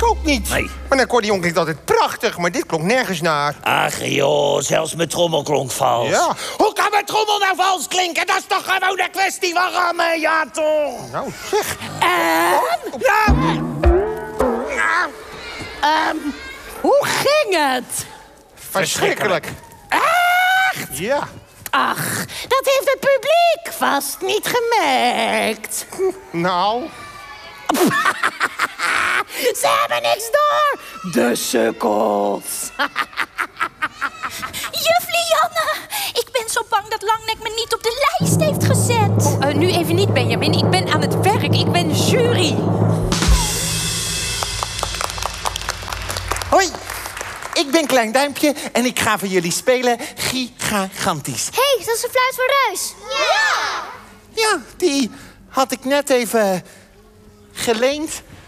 ook niet. Nee. Mijn accordeon klinkt altijd prachtig, maar dit klonk nergens naar. Ach joh, zelfs mijn trommel klonk vals. Ja. Hoe kan mijn trommel nou vals klinken? Dat is toch gewoon een kwestie van rammen, ja toch? Nou, zeg. Hoe ging het? Verschrikkelijk. Echt? Ja. Ach, dat heeft het publiek vast niet gemerkt. Nou... Ze hebben niks door. De sukkels. Juf Lianne, ik ben zo bang dat Langnek me niet op de lijst heeft gezet. Nu even niet, Benjamin. Ik ben aan het werk. Ik ben jury. Hoi, ik ben Klein Duimpje en ik ga voor jullie spelen Gigantisch. Hé, dat is een fluit voor Ruis. Ja, die had ik net even geleend